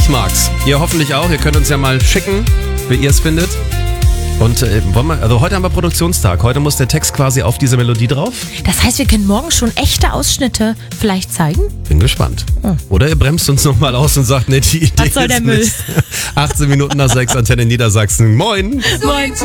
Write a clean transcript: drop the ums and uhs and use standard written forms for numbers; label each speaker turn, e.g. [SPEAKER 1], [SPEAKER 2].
[SPEAKER 1] Ich mag's. Ihr hoffentlich auch. Ihr könnt uns ja mal schicken, wie ihr es findet. Und heute haben wir Produktionstag. Heute muss der Text quasi auf diese Melodie drauf.
[SPEAKER 2] Das heißt, wir können morgen schon echte Ausschnitte vielleicht zeigen?
[SPEAKER 1] Bin gespannt. Oder ihr bremst uns nochmal aus und sagt, nee, die Idee
[SPEAKER 2] Was soll der
[SPEAKER 1] ist
[SPEAKER 2] Müll?
[SPEAKER 1] Mist. 18 Minuten nach 6, Antenne Niedersachsen. Moin.
[SPEAKER 2] Moin.